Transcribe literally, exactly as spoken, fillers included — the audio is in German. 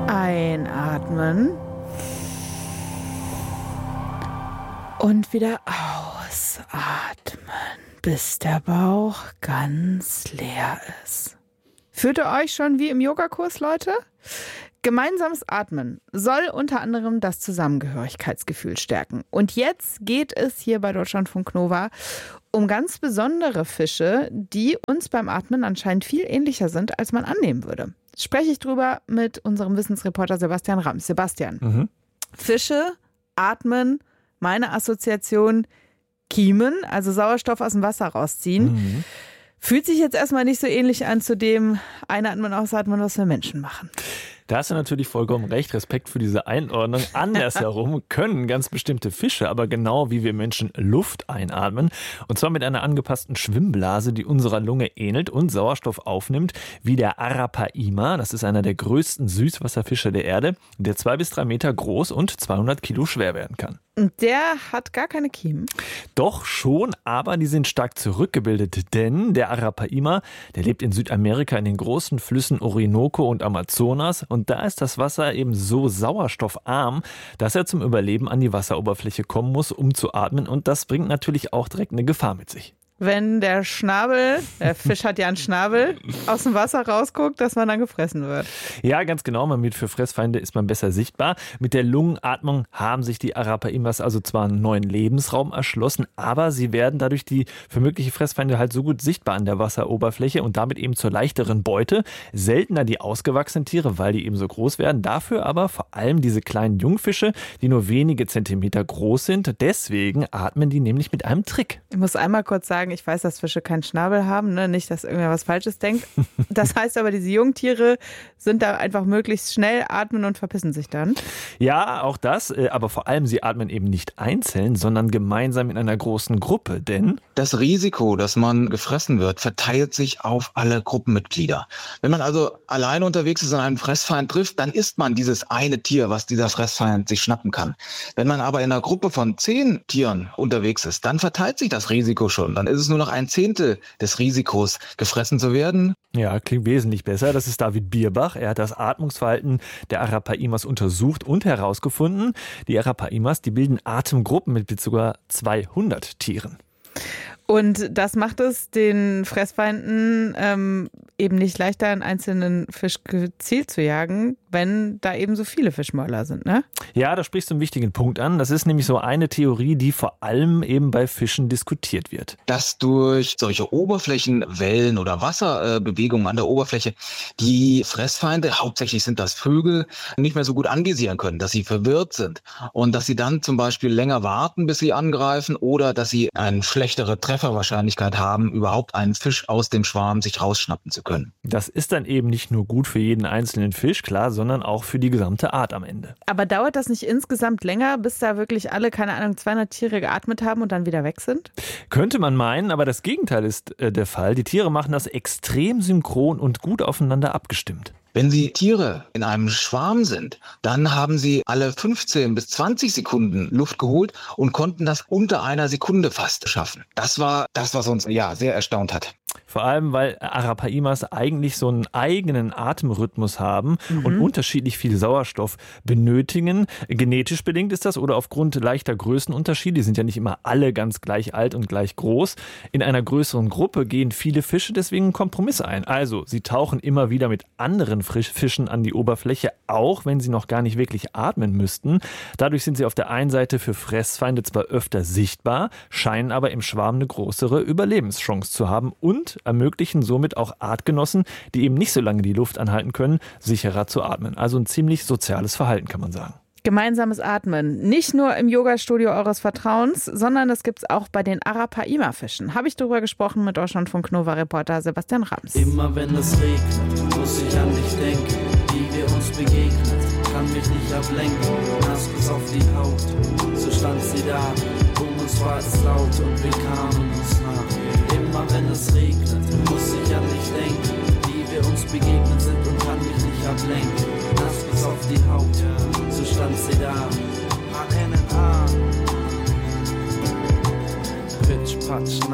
Einatmen. Und wieder ausatmen, bis der Bauch ganz leer ist. Fühlt ihr euch schon wie im Yogakurs, Leute? Gemeinsames Atmen soll unter anderem das Zusammengehörigkeitsgefühl stärken. Und jetzt geht es hier bei Deutschlandfunk Nova um ganz besondere Fische, die uns beim Atmen anscheinend viel ähnlicher sind, als man annehmen würde. Spreche ich drüber mit unserem Wissensreporter Sebastian Rams. Sebastian, mhm. Fische atmen, meine Assoziation, Kiemen, also Sauerstoff aus dem Wasser rausziehen. Mhm. Fühlt sich jetzt erstmal nicht so ähnlich an zu dem Einatmen, Ausatmen, was wir Menschen machen. Da hast du natürlich vollkommen recht. Respekt für diese Einordnung. Andersherum können ganz bestimmte Fische, aber genau wie wir Menschen, Luft einatmen. Und zwar mit einer angepassten Schwimmblase, die unserer Lunge ähnelt und Sauerstoff aufnimmt, wie der Arapaima. Das ist einer der größten Süßwasserfische der Erde, der zwei bis drei Meter groß und zweihundert Kilo schwer werden kann. Und der hat gar keine Kiemen? Doch schon, aber die sind stark zurückgebildet, denn der Arapaima, der lebt in Südamerika in den großen Flüssen Orinoco und Amazonas und da ist das Wasser eben so sauerstoffarm, dass er zum Überleben an die Wasseroberfläche kommen muss, um zu atmen und das bringt natürlich auch direkt eine Gefahr mit sich. Wenn der Schnabel, der Fisch hat ja einen Schnabel, aus dem Wasser rausguckt, dass man dann gefressen wird. Ja, ganz genau. Man mit für Fressfeinde ist man besser sichtbar. Mit der Lungenatmung haben sich die Arapaimas also zwar einen neuen Lebensraum erschlossen, aber sie werden dadurch die für mögliche Fressfeinde halt so gut sichtbar an der Wasseroberfläche und damit eben zur leichteren Beute. Seltener die ausgewachsenen Tiere, weil die eben so groß werden. Dafür aber vor allem diese kleinen Jungfische, die nur wenige Zentimeter groß sind. Deswegen atmen die nämlich mit einem Trick. Ich muss einmal kurz sagen, ich weiß, dass Fische keinen Schnabel haben, ne? Nicht, dass irgendwer was Falsches denkt. Das heißt aber, diese Jungtiere sind da einfach möglichst schnell, atmen und verpissen sich dann. Ja, auch das, aber vor allem sie atmen eben nicht einzeln, sondern gemeinsam in einer großen Gruppe, denn das Risiko, dass man gefressen wird, verteilt sich auf alle Gruppenmitglieder. Wenn man also alleine unterwegs ist und einen Fressfeind trifft, dann isst man dieses eine Tier, was dieser Fressfeind sich schnappen kann. Wenn man aber in einer Gruppe von zehn Tieren unterwegs ist, dann verteilt sich das Risiko schon. Dann ist es nur noch ein Zehntel des Risikos, gefressen zu werden. Ja, klingt wesentlich besser. Das ist David Bierbach. Er hat das Atmungsverhalten der Arapaimas untersucht und herausgefunden, die Arapaimas, die bilden Atemgruppen mit bis sogar zweihundert Tieren. Und das macht es den Fressfeinden ähm, eben nicht leichter, einen einzelnen Fisch gezielt zu jagen, wenn da eben so viele Fischmäuler sind, ne? Ja, da sprichst du einen wichtigen Punkt an. Das ist nämlich so eine Theorie, die vor allem eben bei Fischen diskutiert wird. Dass durch solche Oberflächenwellen oder Wasserbewegungen an der Oberfläche die Fressfeinde, hauptsächlich sind das Vögel, nicht mehr so gut anvisieren können, dass sie verwirrt sind und dass sie dann zum Beispiel länger warten, bis sie angreifen oder dass sie eine schlechtere Trefferwahrscheinlichkeit haben, überhaupt einen Fisch aus dem Schwarm sich rausschnappen zu können. Das ist dann eben nicht nur gut für jeden einzelnen Fisch, klar, sondern auch für die gesamte Art am Ende. Aber dauert das nicht insgesamt länger, bis da wirklich alle, keine Ahnung, zweihundert Tiere geatmet haben und dann wieder weg sind? Könnte man meinen, aber das Gegenteil ist äh, der Fall. Die Tiere machen das extrem synchron und gut aufeinander abgestimmt. Wenn Sie Tiere in einem Schwarm sind, dann haben sie alle fünfzehn bis zwanzig Sekunden Luft geholt und konnten das unter einer Sekunde fast schaffen. Das war das, was uns ja sehr erstaunt hat. Vor allem, weil Arapaimas eigentlich so einen eigenen Atemrhythmus haben mhm. und unterschiedlich viel Sauerstoff benötigen. Genetisch bedingt ist das oder aufgrund leichter Größenunterschiede. Die sind ja nicht immer alle ganz gleich alt und gleich groß. In einer größeren Gruppe gehen viele Fische deswegen einen Kompromiss ein. Also, sie tauchen immer wieder mit anderen Fischen an die Oberfläche, auch wenn sie noch gar nicht wirklich atmen müssten. Dadurch sind sie auf der einen Seite für Fressfeinde zwar öfter sichtbar, scheinen aber im Schwarm eine größere Überlebenschance zu haben und ermöglichen somit auch Artgenossen, die eben nicht so lange die Luft anhalten können, sicherer zu atmen. Also ein ziemlich soziales Verhalten, kann man sagen. Gemeinsames Atmen. Nicht nur im Yoga-Studio eures Vertrauens, sondern das gibt es auch bei den Arapaima-Fischen. Habe ich darüber gesprochen mit Deutschlandfunk Nova-Reporter Sebastian Rams. Immer wenn es regnet, muss ich an dich denken, wie wir uns begegnet, kann mich nicht ablenken, nass bis auf die Haut. So stand sie da, um uns war es laut und wir kamen uns nach. Immer wenn es regnet,